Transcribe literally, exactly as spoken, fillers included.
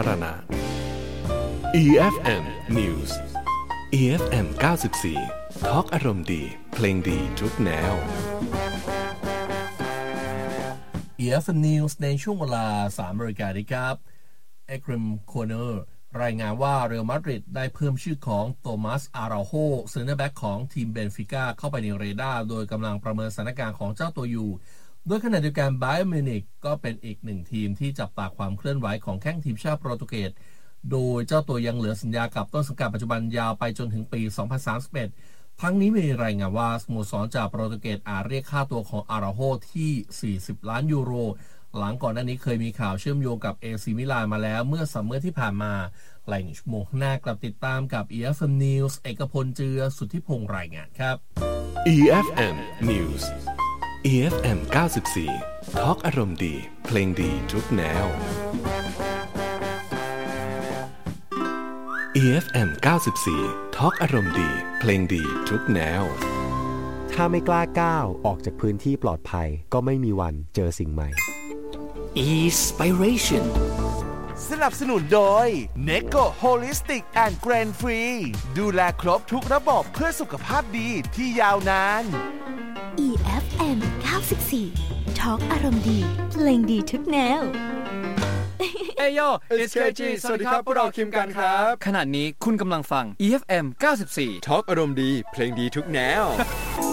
ารณะ อี เอฟ เอ็ม News อี เอฟ เอ็ม เก้าสิบสี่ ทอล์กอารมณ์ดีเพลงดีทุกแนวอี เอฟ เอ็ม News ในช่วงเวลา สามนาฬิกานี้ครับเอ็กริมโคเนอร์รายงานว่าเรอัลมาดริดได้เพิ่มชื่อของโตมัสอาราโฮเซนเตอร์แบ็กของทีมเบนฟิก้าเข้าไปในเรดาร์โดยกำลังประเมินสถานการณ์ของเจ้าตัวอยู่โดยขณะเดียวกันไบเอร์นมิวนิกก็เป็นอีกหนึ่งทีมที่จับตาความเคลื่อนไหวของแข้งทีมชาติโปรตุเกสโดยเจ้าตัวยังเหลือสัญญากับต้นสังกัดปัจจุบันยาวไปจนถึงปี สองพันสามสิบเอ็ด ทั้งนี้มีรายงานว่าสโมสรจากโปรตุเกสอาจเรียกค่าตัวของอาราโฮที่ สี่สิบ ล้านยูโรหลังก่อนหน้านี้เคยมีข่าวเชื่อมโยงกับเอซีมิลานมาแล้วเมื่อซัมเมอร์ที่ผ่านมาหลายหนึ่งชั่วโมงหน้ากลับติดตามกับ อี เอฟ เอ็ม News เอกพลเจือสุทธิพงษ์รายงานครับอี เอฟ เอ็ม News อี เอฟ เอ็ม เก้าสิบสี่ ทอล์กอารมณ์ดีเพลงดีทุกแนว อี เอฟ เอ็ม เก้าสิบสี่ ทอล์กอารมณ์ดีเพลงดีทุกแนวถ้าไม่กล้าก้าวออกจากพื้นที่ปลอดภัยก็ไม่มีวันเจอสิ่งใหม่ Inspiration สนับสนุนโดย Necco Holistic and Grain Free ดูแลครบทุกระบบเพื่อสุขภาพดีที่ยาวนานอี เอฟ เอ็ม เก้าสิบสี่ ทอล์กอารมณ์ดีเพลงดีทุกแนวเอโย เอส เค จี สวัสดีครับพวกเราคิมกันครับขณะนี้คุณกำลังฟัง อี เอฟ เอ็ม เก้าสิบสี่ทอล์กอารมณ์ดีเพลงดีทุกแนว